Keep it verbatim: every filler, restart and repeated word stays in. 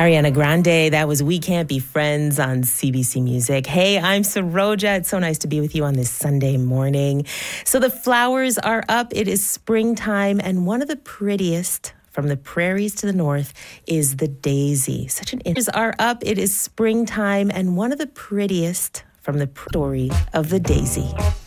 Ariana Grande, that was We Can't Be Friends on C B C Music. Hey, I'm Saroja. It's so nice to be with you on this Sunday morning. So the flowers are up. It is springtime, and one of the prettiest from the prairies to the north is the daisy. Such an interesting are up. It is springtime, and one of the prettiest from the story of the daisy.